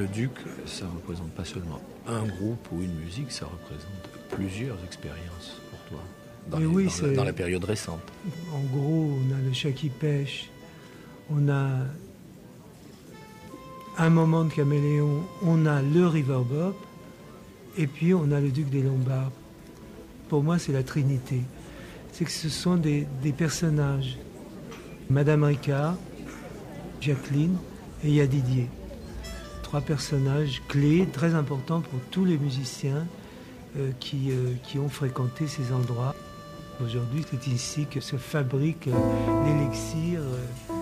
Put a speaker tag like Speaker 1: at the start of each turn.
Speaker 1: Duc, ça ne représente pas seulement un groupe ou une musique, ça représente plusieurs expériences pour toi, dans la période récente.
Speaker 2: En gros, on a le Chat qui pêche, on a un moment de Caméléon, on a le Riverbop, et puis on a le Duc des Lombards. Pour moi, c'est la Trinité. C'est que ce sont des personnages. Madame Ricard, Jacqueline et Didier. 3 personnages clés, très importants pour tous les musiciens qui ont fréquenté ces endroits. Aujourd'hui, c'est ici que se fabrique l'élixir